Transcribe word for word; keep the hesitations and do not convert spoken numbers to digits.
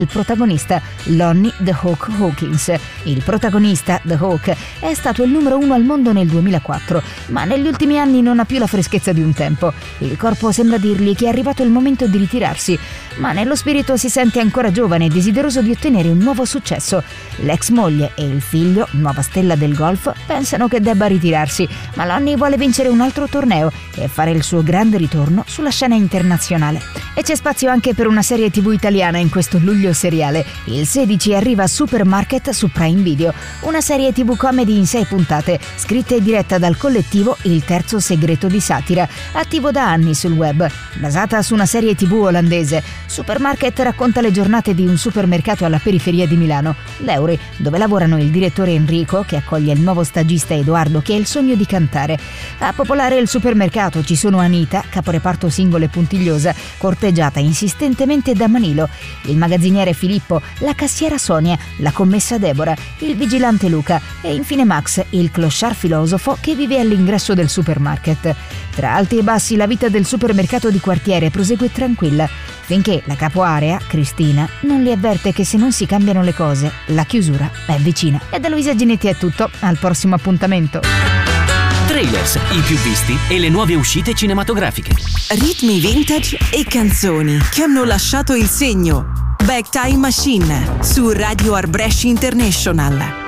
il protagonista Lonnie the Hawk Hawkins. Il protagonista, The Hawk, è stato il numero uno al mondo nel duemilaquattro, ma negli ultimi anni non ha più la freschezza di un tempo. Il corpo sembra dirgli che è arrivato il momento di ritirarsi, ma nello spirito si sente ancora giovane e desideroso di ottenere un nuovo successo. L'ex moglie e il figlio, nuova stella del golf, pensano che debba ritirarsi, ma Lonnie vuole vincere un altro torneo e fare il suo grande ritorno sulla scena internazionale. E c'è spazio anche per una serie tivù italiana in questo luglio seriale. Il sedici arriva Supermarket su Prime Video, una serie tivù comedy in sei puntate, scritta e diretta dal collettivo Il Terzo Segreto di Satira, attivo da anni sul web. Basata su una serie tivù olandese, Supermarket racconta le giornate di un supermercato alla periferia di Milano, l'Euri, dove lavorano il direttore Enrico, che accoglie il nuovo stagista Edoardo, che ha il sogno di cantare. A popolare il supermercato ci sono Anita, caporeparto singola e puntigliosa, corteggiata insistentemente da Manilo, il magazziniere Filippo, la cassiera Sonia, la commessa Deborah, il vigilante Luca e infine Max, il clochard filosofo che vive all'ingresso del supermarket. Tra alti e bassi la vita del supermercato di quartiere prosegue tranquilla, finché la capoarea, Cristina, non li avverte che se non si cambiano le cose, la chiusura è vicina. E da Luisa Ginetti è tutto, al prossimo appuntamento. Trailers, i più visti e le nuove uscite cinematografiche. Ritmi vintage e canzoni che hanno lasciato il segno. Back Time Machine su Radio Art Brescia International.